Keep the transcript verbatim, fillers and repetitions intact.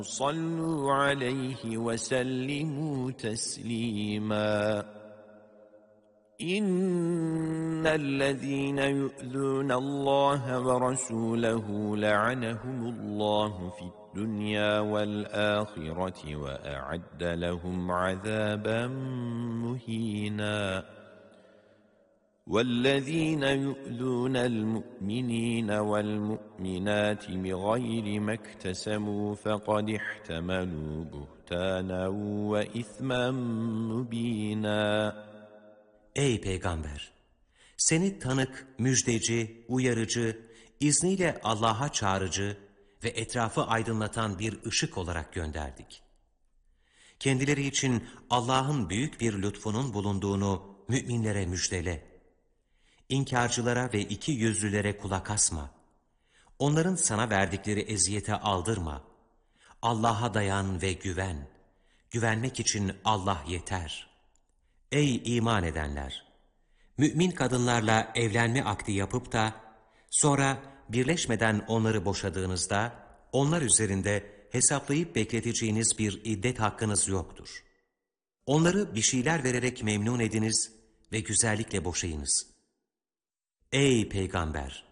صلوا عليه وسلموا تسليما إن الذين يؤذون الله ورسوله لعنهم الله في الدنيا والآخرة وأعد لهم عذابا مهينا والذين يؤذون المؤمنين والمؤمنات بغير ما اكتسبوا فقد احتملوا بهتانا وإثما مبينا. Ey Peygamber! Seni tanık, müjdeci, uyarıcı, izniyle Allah'a çağırıcı ve etrafı aydınlatan bir ışık olarak gönderdik. Kendileri için Allah'ın büyük bir lütfunun bulunduğunu müminlere müjdele. İnkarcılara ve iki yüzlülere kulak asma. Onların sana verdikleri eziyete aldırma. Allah'a dayan ve güven. Güvenmek için Allah yeter. Ey iman edenler! Mümin kadınlarla evlenme akdi yapıp da sonra birleşmeden onları boşadığınızda onlar üzerinde hesaplayıp bekleteceğiniz bir iddet hakkınız yoktur. Onları bir şeyler vererek memnun ediniz ve güzellikle boşayınız. Ey Peygamber!